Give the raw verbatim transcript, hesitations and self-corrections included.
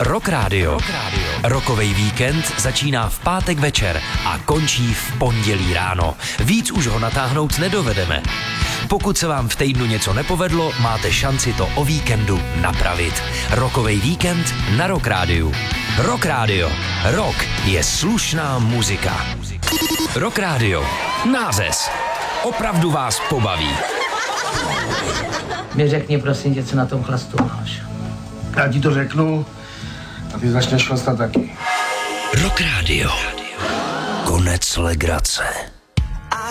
Rock Radio. Rockovej víkend začíná v pátek večer a končí v pondělí ráno. Víc už ho natáhnout nedovedeme. Pokud se vám v týdnu něco nepovedlo, máte šanci to o víkendu napravit. Rockovej víkend na Rock Radio. Rock Radio. Rock je slušná muzika. Rock Radio. Názes. Opravdu vás pobaví. Mi řekni, prosím tě, co na tom chlastu máš. Já ti to řeknu a ty začneš chlastat taky. Rock Radio. Konec legrace.